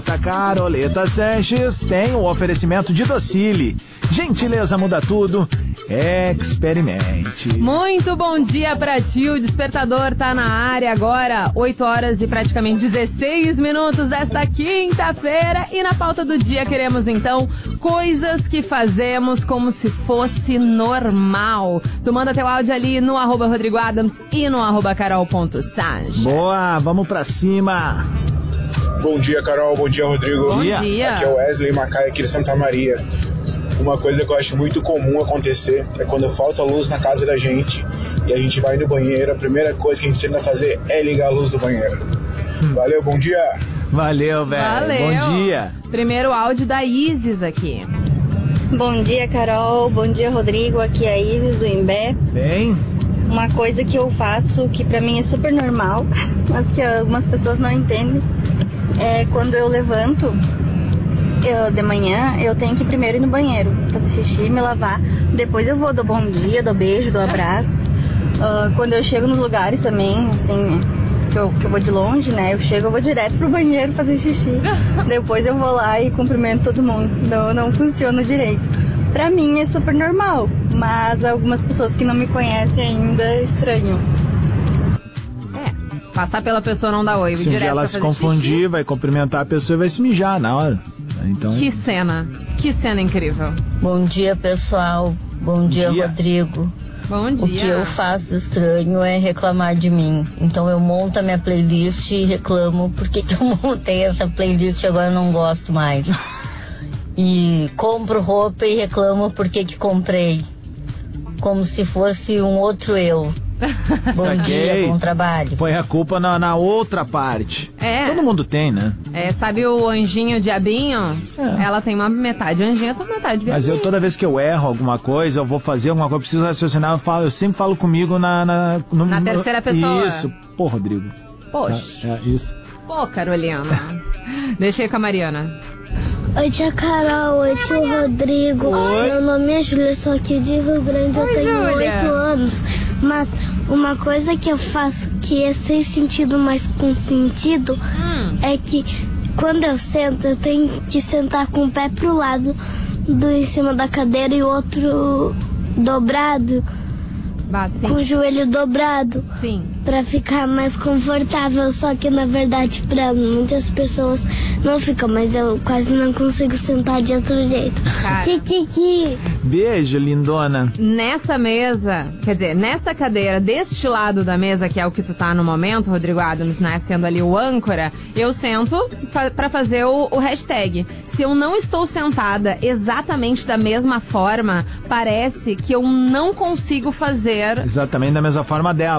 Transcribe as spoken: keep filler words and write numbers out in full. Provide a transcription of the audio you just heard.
Esta Caroleta Sanches tem o oferecimento de Docile. Gentileza muda tudo. Experimente. Muito bom dia pra ti. O despertador tá na área agora. oito horas e praticamente dezesseis minutos desta quinta-feira. E na pauta do dia queremos então coisas que fazemos como se fosse normal. Tu manda teu áudio ali no arroba Rodrigo Adams e no arroba carol.sanches. Boa, vamos pra cima. Bom dia, Carol. Bom dia, Rodrigo. Bom dia. Aqui é o Wesley Macaia, aqui de Santa Maria. Uma coisa que eu acho muito comum acontecer é quando falta luz na casa da gente e a gente vai no banheiro, a primeira coisa que a gente tenta fazer é ligar a luz do banheiro. Valeu, bom dia. Valeu, velho. Valeu. Bom dia. Primeiro áudio da Isis aqui. Bom dia, Carol. Bom dia, Rodrigo. Aqui é a Isis do Imbé. Bem? Uma coisa que eu faço que pra mim é super normal, mas que algumas pessoas não entendem, é quando eu levanto eu, de manhã, eu tenho que primeiro ir no banheiro, fazer xixi, me lavar. Depois eu vou, dou bom dia, dou beijo, dou abraço. Uh, quando eu chego nos lugares também, assim, que eu, que eu vou de longe, né? Eu chego, eu vou direto pro banheiro fazer xixi. Depois eu vou lá e cumprimento todo mundo, senão não funciona direito. Pra mim é super normal, mas algumas pessoas que não me conhecem ainda estranham. É, passar pela pessoa não dá oi. Se um dia ela se confundir, xixi, vai cumprimentar a pessoa e vai se mijar na hora. Então... Que cena, que cena incrível. Bom dia, pessoal. Bom, Bom dia, dia, Rodrigo. Bom dia. O que eu faço estranho é reclamar de mim. Então eu monto a minha playlist e reclamo por que que eu montei essa playlist e agora não gosto mais. E compro roupa e reclamo por que que comprei. Como se fosse um outro eu. Bom Saquei. dia, bom trabalho. Põe a culpa na, na outra parte. É. Todo mundo tem, né? É, sabe o anjinho, o diabinho? É. Ela tem uma metade anjinho, outra metade diabinho. Mas eu, toda vez que eu erro alguma coisa, eu vou fazer alguma coisa, preciso raciocinar, eu, falo, eu sempre falo comigo na... Na, no, na terceira pessoa. Isso. Pô, Rodrigo. Poxa. É, é isso. Pô, Carolina. Deixa aí com a Mariana. Oi, tia Carol. Oi, tio Rodrigo. Oi. Meu nome é Júlia, sou aqui de Rio Grande. Oi, eu tenho Júlia. oito anos. Mas uma coisa que eu faço que é sem sentido, mas com sentido, hum. é que quando eu sento, eu tenho que sentar com o pé pro lado do em cima da cadeira e o outro dobrado. Bah, com o joelho dobrado. Sim. Pra ficar mais confortável. Só que na verdade pra muitas pessoas não fica, mas eu quase não consigo sentar de outro jeito. Kikiki. Beijo, lindona. Nessa mesa, quer dizer, nessa cadeira, deste lado da mesa, que é o que tu tá no momento, Rodrigo Adams, né, sendo ali o âncora, eu sento fa- pra fazer o, o hashtag. Se eu não estou sentada exatamente da mesma forma, parece que eu não consigo fazer exatamente da mesma forma dela.